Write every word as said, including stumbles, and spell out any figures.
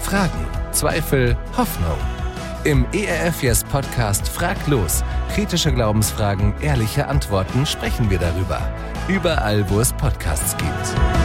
Fragen, Zweifel, Hoffnung. Im E R F Yes Podcast Frag los. Kritische Glaubensfragen, ehrliche Antworten, sprechen wir darüber. Überall, wo es Podcasts gibt.